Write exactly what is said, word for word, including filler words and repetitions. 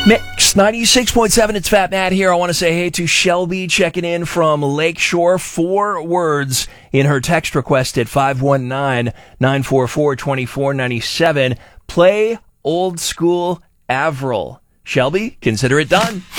Mix ninety-six point seven, it's Fat Matt here. I want to say hey to Shelby checking in from Lakeshore. Four words in her text request at five one nine, nine four four, two four nine seven. Play Old School Avril. Shelby, consider it done.